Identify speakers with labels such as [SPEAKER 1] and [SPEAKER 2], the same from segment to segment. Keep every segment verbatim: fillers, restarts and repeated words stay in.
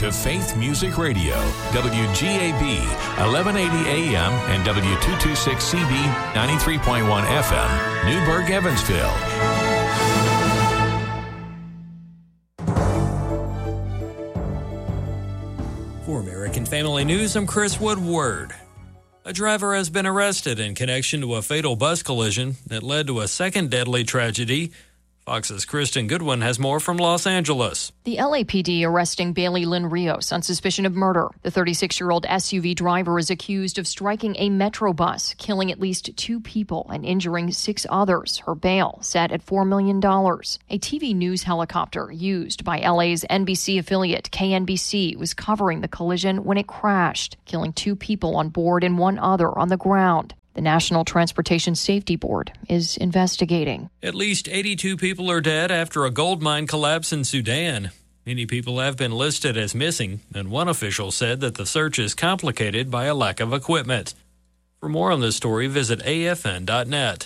[SPEAKER 1] to Faith Music Radio, W G A B, eleven eighty A M and W two twenty-six C B, ninety-three point one F M, Newburgh, Evansville.
[SPEAKER 2] For American Family News, I'm Chris Woodward. A driver has been arrested in connection to a fatal bus collision that led to a second deadly tragedy. Fox's Kristen Goodwin has more from Los Angeles.
[SPEAKER 3] The L A P D arresting Bailey Lynn Rios on suspicion of murder. The thirty-six-year-old S U V driver is accused of striking a Metro bus, killing at least two people and injuring six others. Her bail set at four million dollars. A T V news helicopter used by L A's N B C affiliate K N B C was covering the collision when it crashed, killing two people on board and one other on the ground. The National Transportation Safety Board is investigating.
[SPEAKER 2] At least eighty-two people are dead after a gold mine collapse in Sudan. Many people have been listed as missing, and one official said that the search is complicated by a lack of equipment. For more on this story, visit A F N dot net.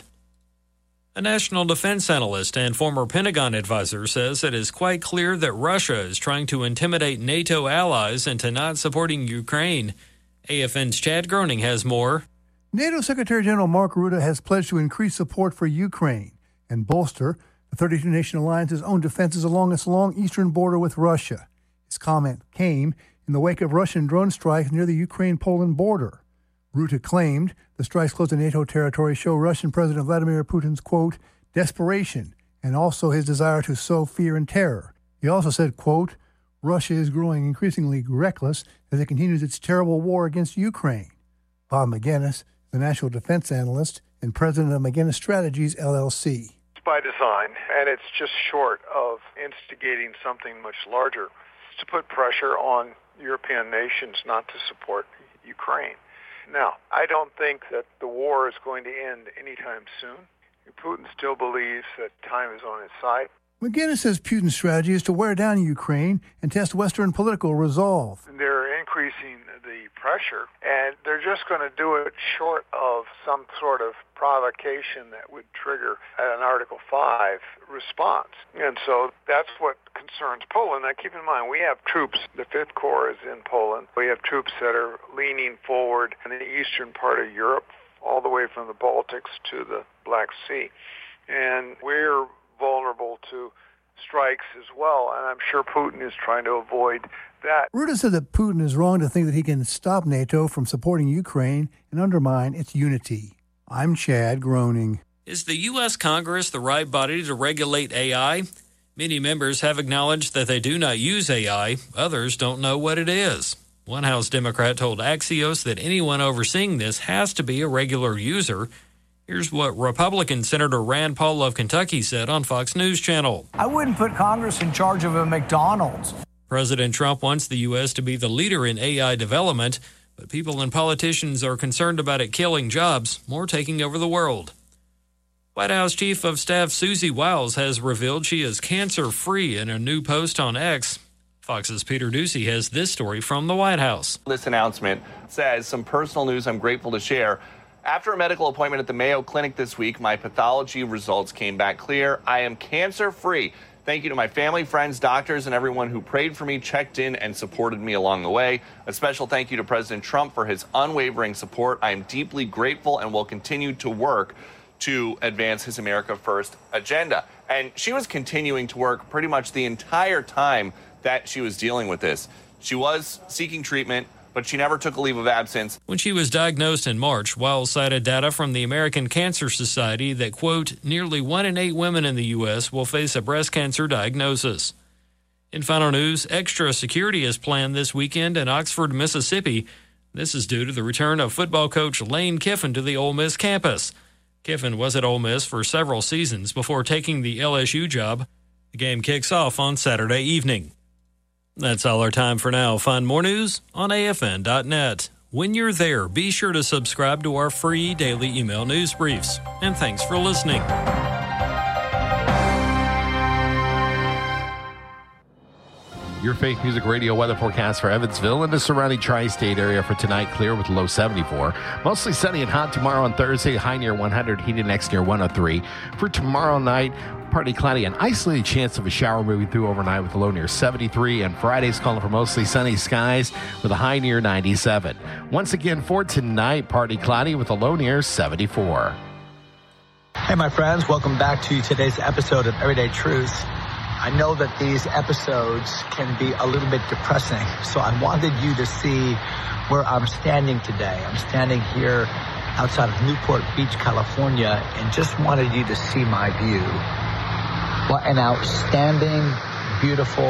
[SPEAKER 2] A national defense analyst and former Pentagon advisor says it is quite clear that Russia is trying to intimidate NATO allies into not supporting Ukraine. A F N's Chad Groening has more.
[SPEAKER 4] NATO Secretary General Mark Rutte has pledged to increase support for Ukraine and bolster the thirty-two nation alliance's own defenses along its long eastern border with Russia. His comment came in the wake of Russian drone strikes near the Ukraine-Poland border. Rutte claimed the strikes close to NATO territory show Russian President Vladimir Putin's, quote, desperation and also his desire to sow fear and terror. He also said, quote, Russia is growing increasingly reckless as it continues its terrible war against Ukraine. Bob McGinnis, the national defense analyst and president of McGinnis Strategies, L L C.
[SPEAKER 5] It's by design, and it's just short of instigating something much larger. It's to put pressure on European nations not to support Ukraine. Now, I don't think that the war is going to end anytime soon. Putin still believes that time is on his side.
[SPEAKER 4] McGinnis says Putin's strategy is to wear down Ukraine and test Western political resolve.
[SPEAKER 5] They're increasing the pressure, and they're just going to do it short of some sort of provocation that would trigger an Article five response. And so that's what concerns Poland. Now, keep in mind, we have troops. The Fifth Corps is in Poland. We have troops that are leaning forward in the eastern part of Europe, all the way from the Baltics to the Black Sea. And we're vulnerable to strikes as well, and I'm sure Putin is trying to avoid that.
[SPEAKER 4] Rutte said that Putin is wrong to think that he can stop NATO from supporting Ukraine and undermine its unity. I'm Chad Groening.
[SPEAKER 2] Is the U S Congress the right body to regulate A I? Many members have acknowledged that they do not use A I. Others don't know what it is. One House Democrat told Axios that anyone overseeing this has to be a regular user. Here's what Republican Senator Rand Paul of Kentucky said on Fox News Channel.
[SPEAKER 6] I wouldn't put Congress in charge of a McDonald's.
[SPEAKER 2] President Trump wants the U S to be the leader in A I development, but people and politicians are concerned about it killing jobs, more taking over the world. White House Chief of Staff Susie Wiles has revealed she is cancer-free in a new post on X. Fox's Peter Ducey has this story from the White House.
[SPEAKER 7] This announcement says some personal news I'm grateful to share. After a medical appointment at the Mayo Clinic this week, my pathology results came back clear. I am cancer-free. Thank you to my family, friends, doctors, and everyone who prayed for me, checked in, and supported me along the way. A special thank you to President Trump for his unwavering support. I am deeply grateful and will continue to work to advance his America First agenda. And she was continuing to work pretty much the entire time that she was dealing with this. She was seeking treatment, but she never took a leave of absence.
[SPEAKER 2] When she was diagnosed in March, Wiles cited data from the American Cancer Society that, quote, nearly one in eight women in the U S will face a breast cancer diagnosis. In final news, extra security is planned this weekend in Oxford, Mississippi. This is due to the return of football coach Lane Kiffin to the Ole Miss campus. Kiffin was at Ole Miss for several seasons before taking the L S U job. The game kicks off on Saturday evening. That's all our time for now. Find more news on A F N dot net. When you're there, be sure to subscribe to our free daily email news briefs. And thanks for listening.
[SPEAKER 8] Your Faith Music Radio weather forecast for Evansville and the surrounding tri-state area for tonight. Clear with low seventy-four. Mostly sunny and hot tomorrow on Thursday. High near one hundred. Heat index near one oh three. For tomorrow night, partly cloudy, an isolated chance of a shower moving through overnight with a low near seventy-three. And Friday's calling for mostly sunny skies with a high near ninety-seven. Once again, for tonight, partly cloudy with a low near seventy-four.
[SPEAKER 9] Hey, my friends, welcome back to today's episode of Everyday Truth. I know that these episodes can be a little bit depressing, so I wanted you to see where I'm standing today. I'm standing here outside of Newport Beach, California, and just wanted you to see my view. What an outstanding, beautiful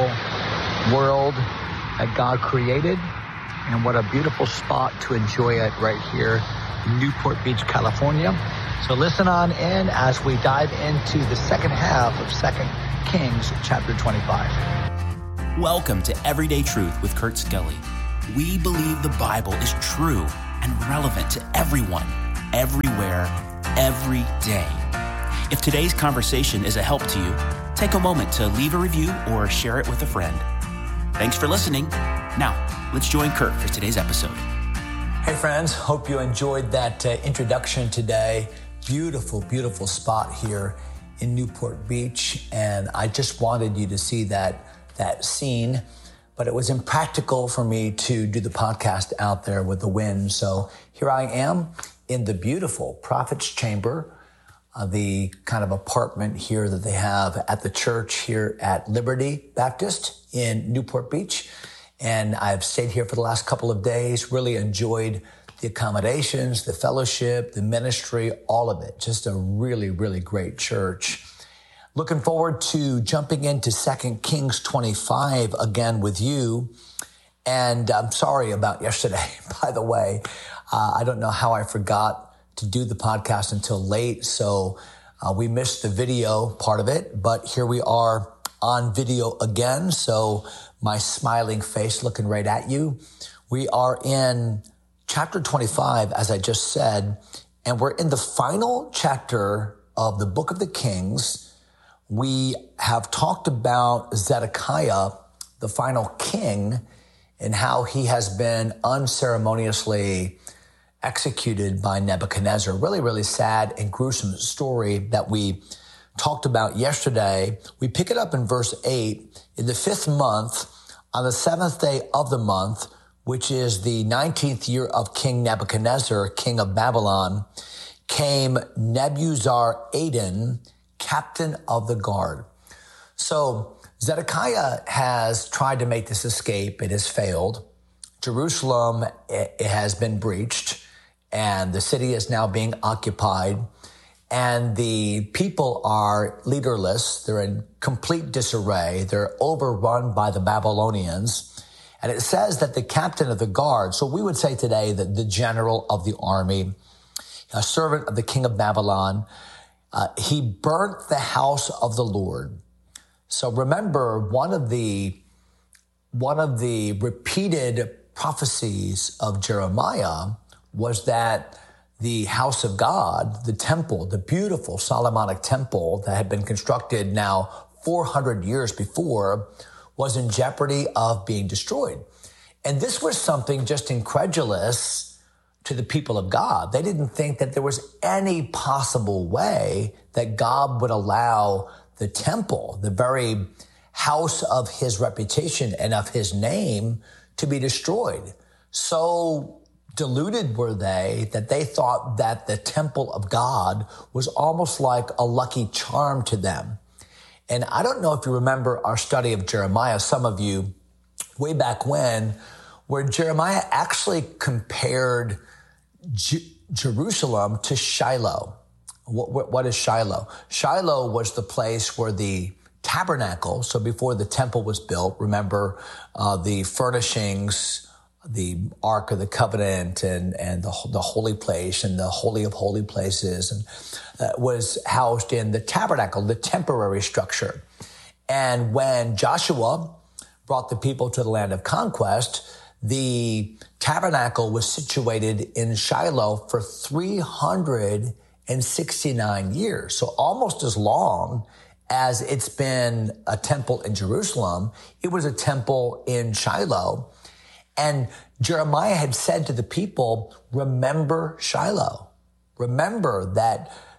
[SPEAKER 9] world that God created, and what a beautiful spot to enjoy it right here in Newport Beach, California. So listen on in as we dive into the second half of Second Kings chapter twenty-five.
[SPEAKER 10] Welcome to Everyday Truth with Kurt Skelly. We believe the Bible is true and relevant to everyone, everywhere, every day. If today's conversation is a help to you, take a moment to leave a review or share it with a friend. Thanks for listening. Now, let's join Kurt for today's episode.
[SPEAKER 9] Hey friends, hope you enjoyed that uh, introduction today. Beautiful, beautiful spot here in Newport Beach, and I just wanted you to see that that scene, but it was impractical for me to do the podcast out there with the wind. So here I am in the beautiful Prophet's Chamber, uh, the kind of apartment here that they have at the church here at Liberty Baptist in Newport Beach. And I've stayed here for the last couple of days, really enjoyed the accommodations, the fellowship, the ministry, all of it. Just a really, really great church. Looking forward to jumping into Second Kings twenty-five again with you. And I'm sorry about yesterday, by the way. Uh, I don't know how I forgot to do the podcast until late, so uh, we missed the video part of it, but here we are on video again, so my smiling face looking right at you. We are in chapter twenty-five, as I just said, and we're in the final chapter of the book of the Kings. We have talked about Zedekiah, the final king, and how he has been unceremoniously executed by Nebuchadnezzar. Really, really sad and gruesome story that we talked about yesterday. We pick it up in verse eight. In the fifth month, on the seventh day of the month, which is the nineteenth year of King Nebuchadnezzar, king of Babylon, came Nebuzaradan, captain of the guard. So Zedekiah has tried to make this escape. It has failed. Jerusalem it has been breached, and the city is now being occupied. And the people are leaderless. They're in complete disarray. They're overrun by the Babylonians. And it says that the captain of the guard, so we would say today that the general of the army, a servant of the king of Babylon, uh, he burnt the house of the Lord. So remember, one of the, one of the repeated prophecies of Jeremiah was that the house of God, the temple, the beautiful Solomonic temple that had been constructed now four hundred years before, was in jeopardy of being destroyed. And this was something just incredulous to the people of God. They didn't think that there was any possible way that God would allow the temple, the very house of his reputation and of his name, to be destroyed. So deluded were they that they thought that the temple of God was almost like a lucky charm to them. And I don't know if you remember our study of Jeremiah, some of you, way back when, where Jeremiah actually compared J- Jerusalem to Shiloh. What, what, what is Shiloh? Shiloh was the place where the tabernacle, so before the temple was built, remember uh, the furnishings, the Ark of the Covenant and, and the, the holy place and the Holy of Holy Places, and uh, was housed in the tabernacle, the temporary structure. And when Joshua brought the people to the land of conquest, the tabernacle was situated in Shiloh for three hundred sixty-nine years. So almost as long as it's been a temple in Jerusalem, it was a temple in Shiloh. And Jeremiah had said to the people, remember Shiloh. Remember that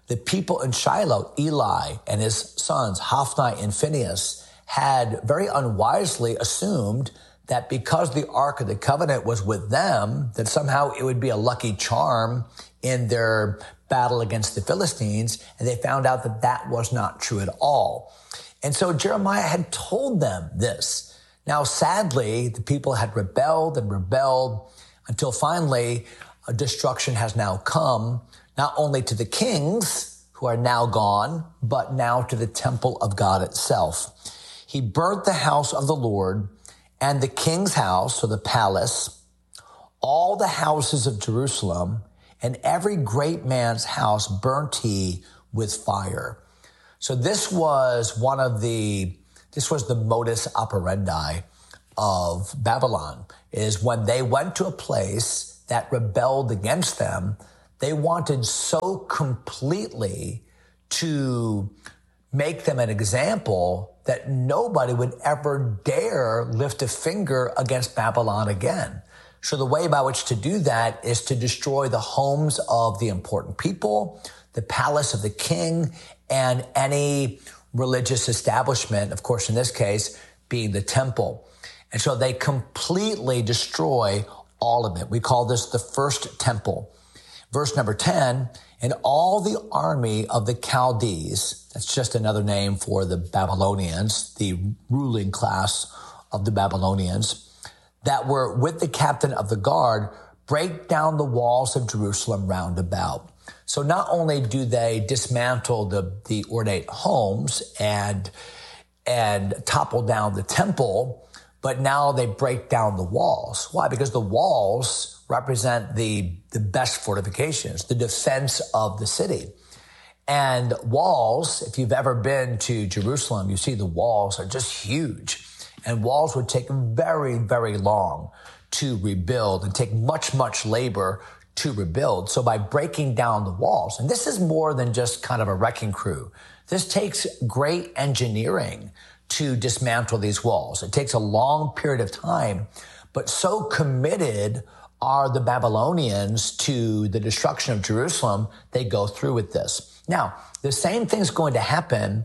[SPEAKER 9] the people in Shiloh, Eli and his sons, Hophni and Phinehas, had very unwisely assumed that because the Ark of the Covenant was with them, that somehow it would be a lucky charm in their battle against the Philistines. And they found out that that was not true at all. And so Jeremiah had told them this. Now, sadly, the people had rebelled and rebelled until finally a destruction has now come, not only to the kings who are now gone, but now to the temple of God itself. He burnt the house of the Lord and the king's house, or the palace, all the houses of Jerusalem, and every great man's house burnt he with fire. So this was one of the, this was the modus operandi of Babylon, is when they went to a place that rebelled against them, they wanted so completely to make them an example that nobody would ever dare lift a finger against Babylon again. So the way by which to do that is to destroy the homes of the important people, the palace of the king, and any religious establishment, of course, in this case, being the temple. And so they completely destroy all of it. We call this the first temple. Verse number ten, and all the army of the Chaldees, that's just another name for the Babylonians, the ruling class of the Babylonians, that were with the captain of the guard, break down the walls of Jerusalem round about. So not only do they dismantle the, the ornate homes and, and topple down the temple, but now they break down the walls. Why? Because the walls represent the, the best fortifications, the defense of the city. And walls, if you've ever been to Jerusalem, you see the walls are just huge. And walls would take very, very long to rebuild and take much, much labor to rebuild. So by breaking down the walls, and this is more than just kind of a wrecking crew, this takes great engineering to dismantle these walls. It takes a long period of time, but so committed are the Babylonians to the destruction of Jerusalem, they go through with this. Now, the same thing's going to happen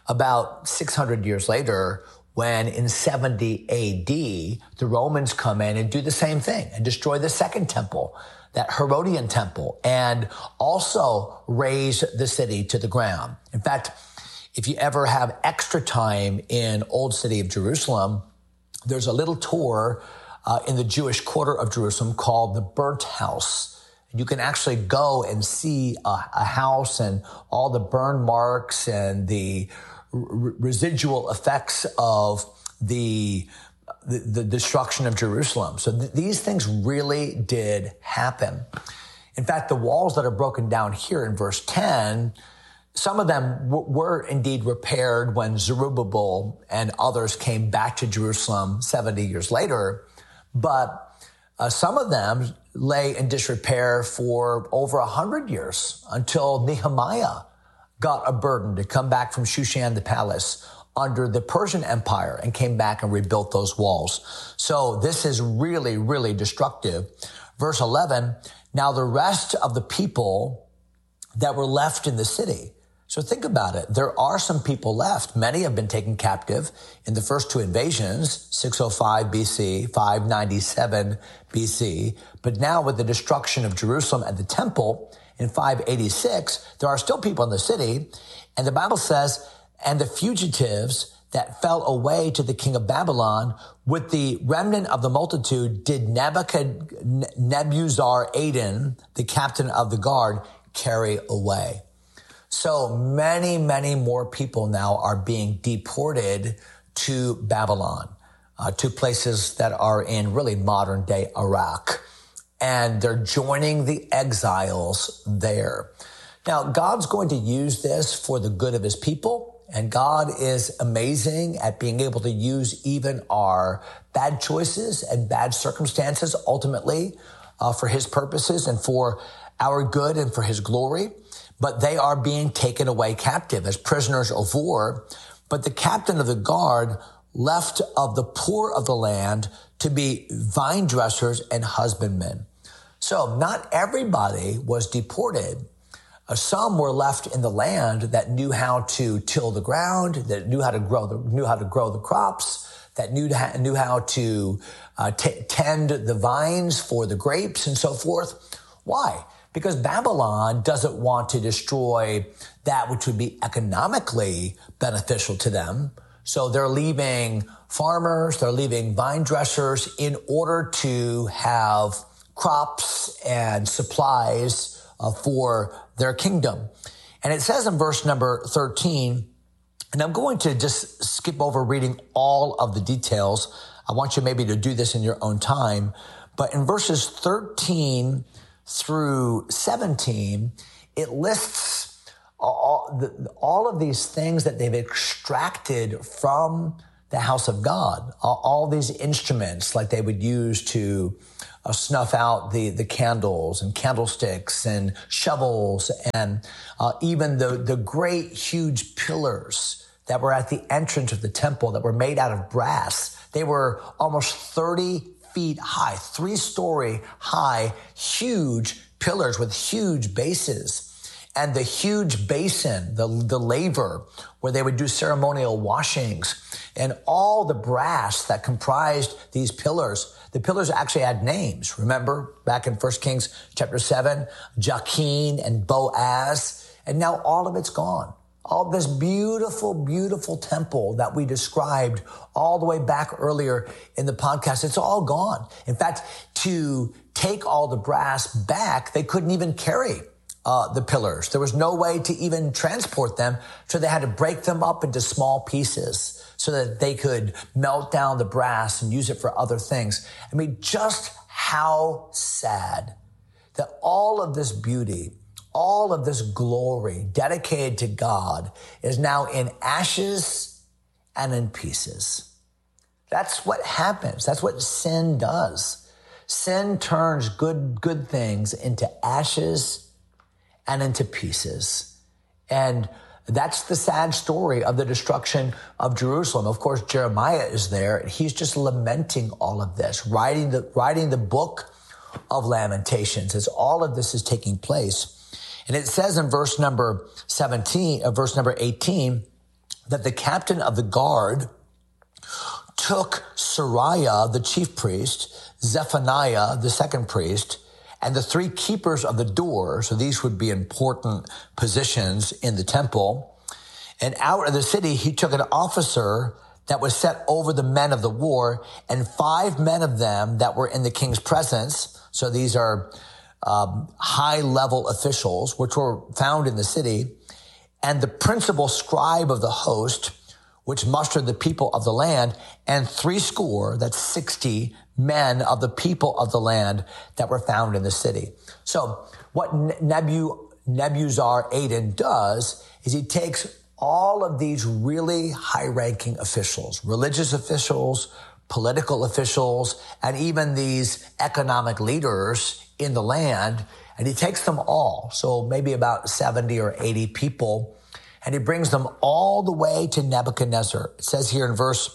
[SPEAKER 9] about six hundred years later when in seventy A D, the Romans come in and do the same thing and destroy the second temple, that Herodian temple, and also raze the city to the ground. In fact, if you ever have extra time in Old City of Jerusalem, there's a little tour Uh, in the Jewish quarter of Jerusalem called the Burnt House. You can actually go and see a, a house and all the burn marks and the r- residual effects of the, the, the destruction of Jerusalem. So th- these things really did happen. In fact, the walls that are broken down here in verse ten, some of them w- were indeed repaired when Zerubbabel and others came back to Jerusalem seventy years later. But uh, some of them lay in disrepair for over one hundred years until Nehemiah got a burden to come back from Shushan the palace under the Persian Empire and came back and rebuilt those walls. So this is really, really destructive. Verse eleven, now the rest of the people that were left in the city. So think about it. There are some people left. Many have been taken captive in the first two invasions, six oh five B C, five ninety-seven B C. But now with the destruction of Jerusalem and the temple in five eighty-six, there are still people in the city. And the Bible says, and the fugitives that fell away to the king of Babylon with the remnant of the multitude did Nebuchadnezzar, Nebuzaradan, the captain of the guard, carry away. So many, many more people now are being deported to Babylon, uh, to places that are in really modern day Iraq. And they're joining the exiles there. Now, God's going to use this for the good of his people. And God is amazing at being able to use even our bad choices and bad circumstances ultimately uh, for his purposes and for our good and for his glory. But they are being taken away captive as prisoners of war. But the captain of the guard left of the poor of the land to be vine dressers and husbandmen. So not everybody was deported. Uh, some were left in the land that knew how to till the ground, that knew how to grow the, knew how to grow the crops, that knew, to, knew how to uh, t- tend the vines for the grapes and so forth. Why? Because Babylon doesn't want to destroy that which would be economically beneficial to them. So they're leaving farmers, they're leaving vine dressers in order to have crops and supplies uh, for their kingdom. And it says in verse number thirteen, and I'm going to just skip over reading all of the details. I want you maybe to do this in your own time. But in verses thirteen through seventeen, it lists all, the, all of these things that they've extracted from the house of God, all, all these instruments like they would use to uh, snuff out the, the candles and candlesticks and shovels and uh, even the, the great huge pillars that were at the entrance of the temple that were made out of brass. They were almost thirty feet high, three-story high, huge pillars with huge bases. And the huge basin, the, the laver, where they would do ceremonial washings, and all the brass that comprised these pillars. The pillars actually had names. Remember back in First Kings chapter seven, Jachin and Boaz, and now all of it's gone. All this beautiful, beautiful temple that we described all the way back earlier in the podcast, it's all gone. In fact, to take all the brass back, they couldn't even carry uh, the pillars. There was no way to even transport them, so they had to break them up into small pieces so that they could melt down the brass and use it for other things. I mean, just how sad that all of this beauty, all of this glory dedicated to God is now in ashes and in pieces. That's what happens. That's what sin does. Sin turns good, good things into ashes and into pieces. And that's the sad story of the destruction of Jerusalem. Of course, Jeremiah is there, and he's just lamenting all of this, writing the, writing the book of Lamentations as all of this is taking place. And it says in verse number seventeen, uh, verse number eighteen, that the captain of the guard took Sariah, the chief priest, Zephaniah, the second priest, and the three keepers of the door. So these would be important positions in the temple. And out of the city, he took an officer that was set over the men of the war, and five men of them that were in the king's presence. So these are Um, high-level officials, which were found in the city, and the principal scribe of the host, which mustered the people of the land, and three score, that's sixty men of the people of the land that were found in the city. So what Nebu, Nebuzaradan does is he takes all of these really high-ranking officials, religious officials, political officials, and even these economic leaders in the land, and he takes them all, so maybe about seventy or eighty people, and he brings them all the way to Nebuchadnezzar. It says here in verse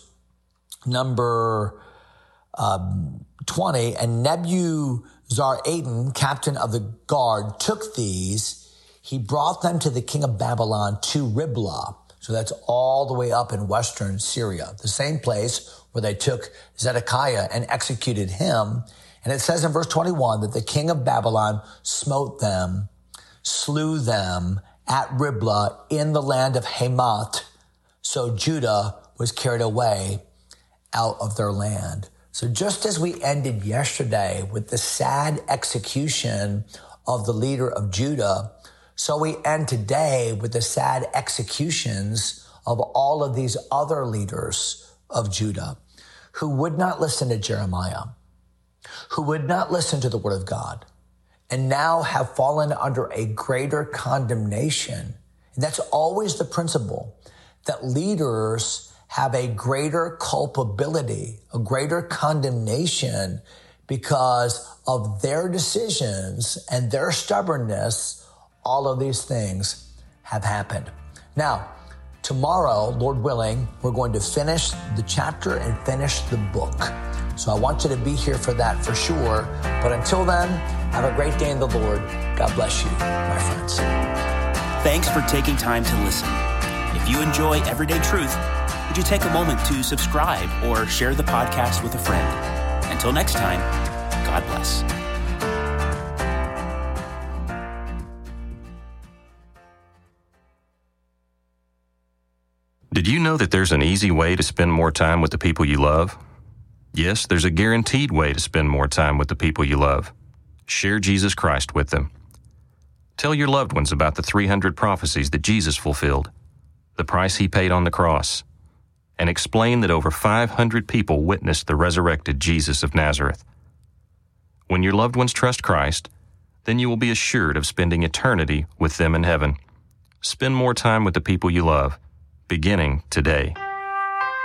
[SPEAKER 9] number um, twenty, and Nebuzaradan, captain of the guard, took these, he brought them to the king of Babylon to Riblah. So that's all the way up in western Syria, the same place where they took Zedekiah and executed him. And it says in verse twenty-one that the king of Babylon smote them, slew them at Riblah in the land of Hamath. So Judah was carried away out of their land. So just as we ended yesterday with the sad execution of the leader of Judah, so we end today with the sad executions of all of these other leaders of Judah who would not listen to Jeremiah, who would not listen to the word of God, and now have fallen under a greater condemnation. And that's always the principle, that leaders have a greater culpability, a greater condemnation because of their decisions and their stubbornness. All of these things have happened. Now, tomorrow, Lord willing, we're going to finish the chapter and finish the book. So I want you to be here for that for sure. But until then, have a great day in the Lord. God bless you, my friends.
[SPEAKER 10] Thanks for taking time to listen. If you enjoy Everyday Truth, would you take a moment to subscribe or share the podcast with a friend? Until next time, God bless.
[SPEAKER 11] Did you know that there's an easy way to spend more time with the people you love? Yes, there's a guaranteed way to spend more time with the people you love. Share Jesus Christ with them. Tell your loved ones about the three hundred prophecies that Jesus fulfilled, the price he paid on the cross, and explain that over five hundred people witnessed the resurrected Jesus of Nazareth. When your loved ones trust Christ, then you will be assured of spending eternity with them in heaven. Spend more time with the people you love, beginning today.